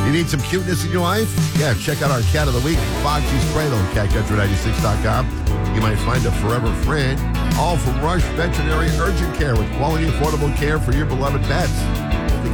You need some cuteness in your life? Yeah, check out our cat of the week, Foxy Spraylo, catcountry96.com. You might find a forever friend, all from Rush Veterinary Urgent Care with quality, affordable care for your beloved pets.